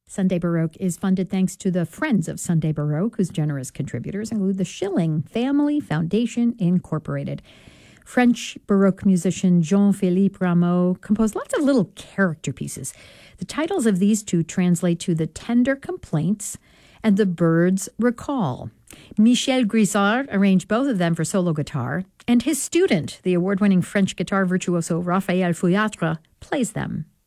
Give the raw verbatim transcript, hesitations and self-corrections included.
Sunday Baroque is funded thanks to the Friends of Sunday Baroque, whose generous contributors include the Schilling Family Foundation Incorporated. French Baroque musician Jean-Philippe Rameau composed lots of little character pieces. The titles of these two translate to The Tender Complaints and The Bird's Recall. Michel Grisard arranged both of them for solo guitar, and his student, the award-winning French guitar virtuoso Raphael Fouillatre, plays them.